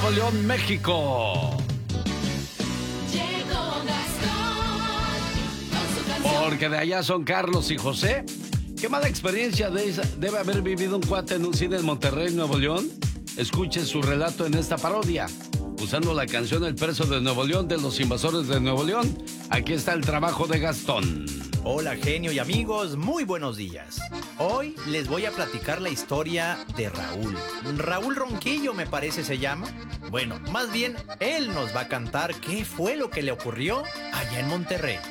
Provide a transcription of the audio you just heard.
Nuevo León, México. Porque de allá son Carlos y José. ¿Qué mala experiencia debe haber vivido un cuate en un cine en Monterrey, Nuevo León? Escuche su relato en esta parodia, usando la canción El Preso de Nuevo León de Los Invasores de Nuevo León. Aquí está el trabajo de Gastón. Hola, genio y amigos, muy buenos días. Hoy les voy a platicar la historia de Raúl. Raúl Ronquillo, me parece se llama. Bueno, más bien, él nos va a cantar qué fue lo que le ocurrió allá en Monterrey.